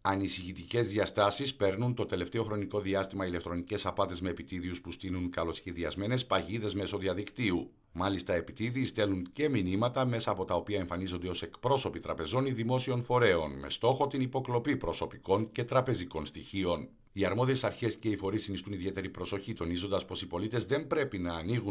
Ανησυχητικές διαστάσεις παίρνουν το τελευταίο χρονικό διάστημα ηλεκτρονικές απάτες με επιτίδιους που στείλουν καλοσχεδιασμένες παγίδες μέσω διαδικτύου. Μάλιστα, επιτίδιοι στέλνουν και μηνύματα μέσα από τα οποία εμφανίζονται ως εκπρόσωποι τραπεζών ή δημόσιων φορέων, με στόχο την υποκλοπή προσωπικών και τραπεζικών στοιχείων. Οι αρμόδιες αρχές και οι φορείς συνιστούν ιδιαίτερη προσοχή, τονίζοντας πως οι πολίτες δεν πρέπει να ανοίγουν